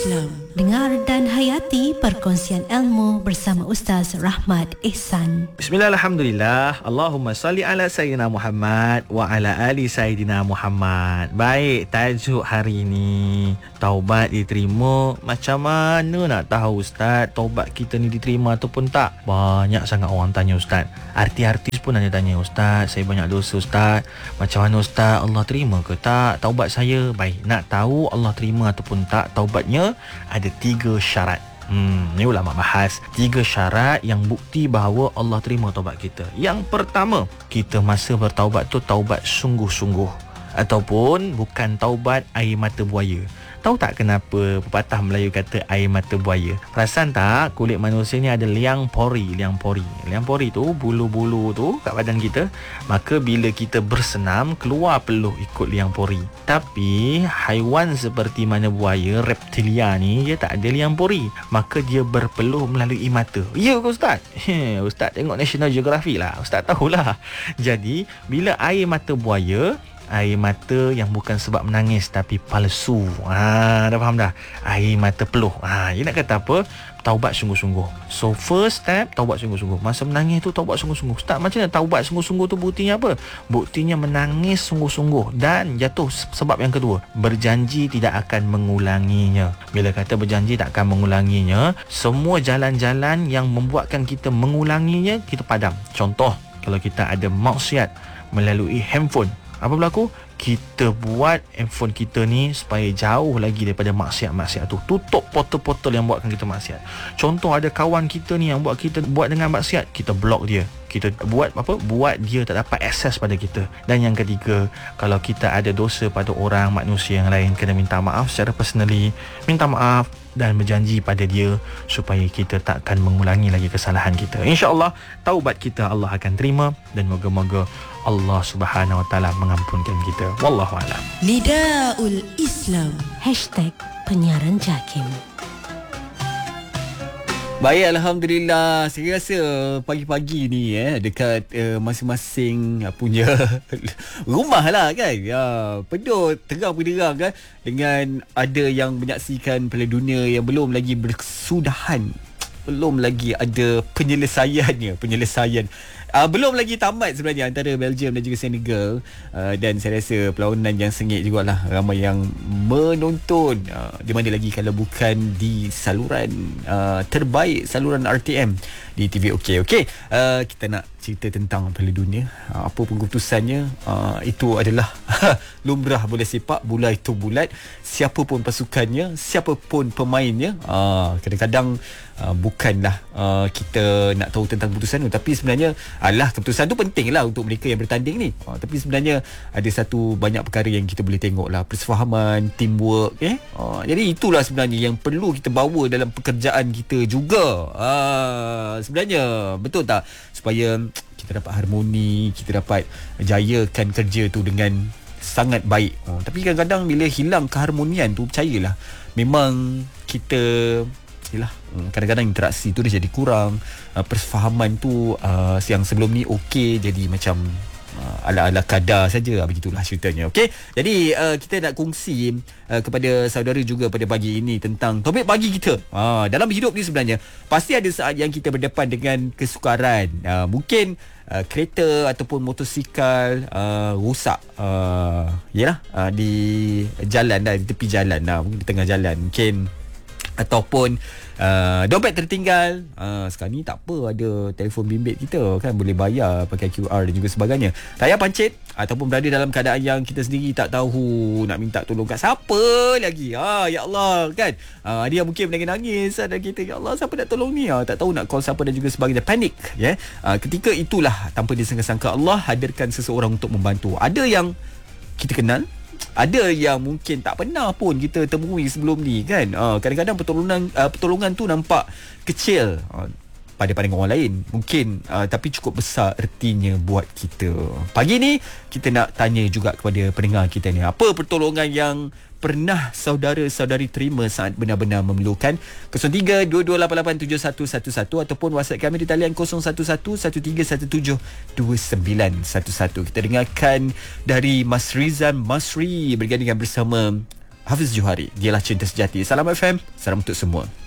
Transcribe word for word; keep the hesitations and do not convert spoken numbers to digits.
Islam. Dengar dan hayati perkongsian ilmu bersama Ustaz Rahmat Ehsan. Bismillah, alhamdulillah. Allahumma salli ala Sayyidina Muhammad wa ala ali Sayyidina Muhammad. Baik, tajuk hari ini, taubat diterima. Macam mana nak tahu Ustaz taubat kita ni diterima ataupun tak? Banyak sangat orang tanya Ustaz. Artis-artis pun ada tanya, Ustaz, saya banyak dosa Ustaz, macam mana Ustaz, Allah terima ke tak taubat saya? Baik, nak tahu Allah terima ataupun tak taubatnya, ada tiga syarat. Hmm, ni ulama bahas tiga syarat yang bukti bahawa Allah terima taubat kita. Yang pertama, kita masa bertaubat tu taubat sungguh-sungguh, ataupun bukan taubat air mata buaya. Tahu tak kenapa pepatah Melayu kata air mata buaya? Perasan tak kulit manusia ni ada liang pori, liang pori. Liang pori tu bulu-bulu tu kat badan kita. Maka bila kita bersenam, keluar peluh ikut liang pori. Tapi haiwan seperti mana buaya, reptilia ni, dia tak ada liang pori. Maka dia berpeluh melalui mata. Ya ke Ustaz? Ustaz tengok National Geographic lah, Ustaz tahulah. Jadi bila air mata buaya, air mata yang bukan sebab menangis tapi palsu. Ha, dah faham dah? Air mata peluh. Ha, dia nak kata apa? Taubat sungguh-sungguh. So first step, taubat sungguh-sungguh. Masa menangis tu taubat sungguh-sungguh. Ustaz, macam mana taubat sungguh-sungguh tu buktinya apa? Buktinya menangis sungguh-sungguh dan jatuh. Sebab yang kedua, berjanji tidak akan mengulanginya. Bila kata berjanji tak akan mengulanginya, semua jalan-jalan yang membuatkan kita mengulanginya, kita padam. Contoh, kalau kita ada maksiat melalui handphone, apa berlaku? Kita buat handphone kita ni supaya jauh lagi daripada maksiat-maksiat tu. Tutup portal-portal yang buatkan kita maksiat. Contoh, ada kawan kita ni yang buat kita buat dengan maksiat, kita block dia. Kita buat apa? Buat dia tak dapat akses pada kita. Dan yang ketiga, kalau kita ada dosa pada orang, manusia yang lain, kena minta maaf secara personally. Minta maaf dan berjanji pada dia supaya kita takkan mengulangi lagi kesalahan kita. InsyaAllah taubat kita Allah akan terima dan moga-moga Allah Subhanahu Wa Taala mengampunkan kita. Wallahu a'lam. Nidaul Islam Hashtag Penyiaran Jakim. Baik, Alhamdulillah. Saya rasa pagi-pagi ni eh, dekat uh, masing-masing uh, punya rumah lah kan, ya, penuh terang benderang kan, dengan ada yang menyaksikan Piala Dunia yang belum lagi bersudahan, belum lagi ada penyelesaiannya, penyelesaian Uh, belum lagi tamat sebenarnya antara Belgium dan juga Senegal, uh, dan saya rasa perlawanan yang sengit jugalah, ramai yang menonton, uh, di mana lagi kalau bukan di saluran uh, terbaik, saluran R T M di T V OK. Okey, uh, kita nak cerita tentang Piala Dunia. uh, apa pun keputusannya, uh, itu adalah lumrah bola sepak, bola itu bulat. Siapa pun pasukannya, siapa pun pemainnya, uh, kadang-kadang uh, bukanlah uh, kita nak tahu tentang keputusan tu, tapi sebenarnya alah, keputusan tu penting lah untuk mereka yang bertanding ni. Uh, tapi sebenarnya ada satu banyak perkara yang kita boleh tengok lah, persefahaman, teamwork. Eh? Uh, jadi itulah sebenarnya yang perlu kita bawa dalam pekerjaan kita juga. Uh, sebenarnya betul tak? Supaya kita dapat harmoni, kita dapat jayakan kerja tu dengan sangat baik. Uh, tapi kadang-kadang bila hilang keharmonian tu, percayalah, memang kita, yalah, kadang-kadang interaksi tu dia jadi kurang. uh, Persefahaman tu uh, yang sebelum ni okey, jadi macam uh, ala-ala kadar saja. Begitulah ceritanya. Okey, jadi uh, kita nak kongsi uh, kepada saudara juga pada pagi ini tentang topik pagi kita. uh, Dalam hidup ni sebenarnya pasti ada saat yang kita berdepan dengan kesukaran. uh, Mungkin uh, kereta ataupun motosikal uh, rosak, uh, yalah, uh, di jalan dah, di tepi jalan dah, mungkin di tengah jalan mungkin, ataupun uh, dompet tertinggal. uh, Sekarang ni tak apa, ada telefon bimbit kita kan, boleh bayar pakai Q R dan juga sebagainya. Tak payah pancit, ataupun berada dalam keadaan yang kita sendiri tak tahu nak minta tolong kat siapa lagi. Ah, ya Allah kan, uh, dia mungkin menangis-nangis dan kita, ya Allah, siapa nak tolong ni, uh, tak tahu nak call siapa dan juga sebagainya. Panik, ya. yeah? uh, Ketika itulah, tanpa disangka-sangka, Allah hadirkan seseorang untuk membantu. Ada yang kita kenal, ada yang mungkin tak pernah pun kita temui sebelum ni kan. uh, Kadang-kadang pertolongan uh, pertolongan tu nampak kecil uh, pada pandangan orang lain mungkin, uh, tapi cukup besar ertinya buat kita. Pagi ni kita nak tanya juga kepada pendengar kita ni, apa pertolongan yang pernah saudara-saudari terima saat benar-benar memerlukan? kosong tiga dua dua lapan lapan tujuh satu satu satu ataupun WhatsApp kami di talian kosong satu satu satu tiga satu tujuh dua sembilan satu satu. Kita dengarkan dari Mas Rizan Masri bergandingan bersama Hafiz Johari. Dialah cinta sejati. Salam F M, salam untuk semua.